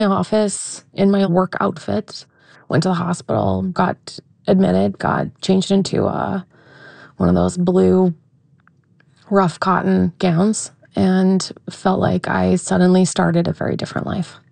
office in my work outfit, went to the hospital, got admitted, got changed into one of those blue rough cotton gowns, and felt like I suddenly started a very different life.